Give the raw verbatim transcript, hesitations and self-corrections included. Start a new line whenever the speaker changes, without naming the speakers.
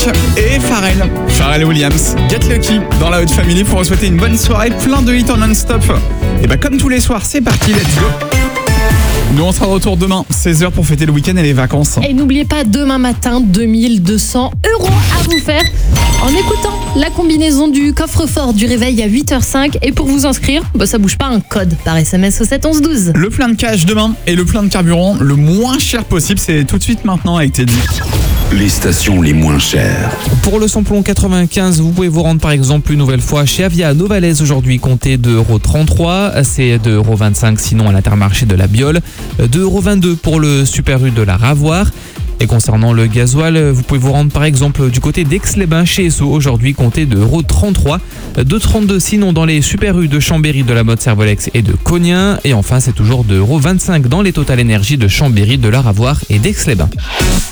et Pharrell. Pharrell Williams, Get Lucky dans la Haute Family pour vous souhaiter une bonne soirée, plein de hits en non-stop. Et bah comme tous les soirs, c'est parti, let's go. Nous on sera de retour demain, seize heures pour fêter le week-end et les vacances.
Et n'oubliez pas, demain matin, deux mille deux cents euros à vous faire en écoutant la combinaison du coffre-fort du réveil à huit heures cinq. Et pour vous inscrire, bah ça bouge pas, un code par S M S au sept onze douze.
Le plein de cash demain et le plein de carburant le moins cher possible, c'est tout de suite maintenant avec Teddy.
Les stations les moins chères.
Pour le samplon quatre-vingt-quinze, vous pouvez vous rendre par exemple une nouvelle fois chez Avia à Novalaise aujourd'hui, comptez deux euros trente-trois, c'est deux euros vingt-cinq sinon à l'Intermarché de la Biole, deux euros vingt-deux pour le Super U de la Ravoir. Et concernant le gasoil, vous pouvez vous rendre par exemple du côté d'Aix-les-Bains chez Esso aujourd'hui, comptez deux euros trente-trois, deux euros trente-deux sinon dans les Super U de Chambéry, de la Motte Servolex et de Cognien. Et enfin c'est toujours deux euros vingt-cinq dans les Total Énergie de Chambéry, de la Ravoir et d'Aix-les-Bains.